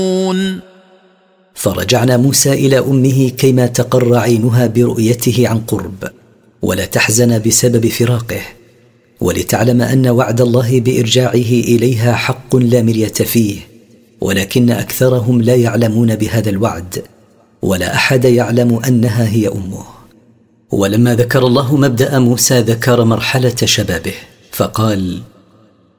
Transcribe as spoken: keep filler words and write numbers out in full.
فرجعنا موسى إلى أمه كيما تقر عينها برؤيته عن قرب ولا تحزن بسبب فراقه، ولتعلم أن وعد الله بإرجاعه إليها حق لا مرية فيه، ولكن أكثرهم لا يعلمون بهذا الوعد، ولا أحد يعلم أنها هي أمه. ولما ذكر الله مبدأ موسى ذكر مرحلة شبابه فقال: